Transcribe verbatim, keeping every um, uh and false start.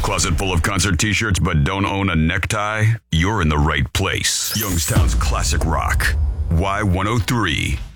Closet full of concert t-shirts but don't own a necktie? You're in the right place. Youngstown's classic rock. Y one oh three.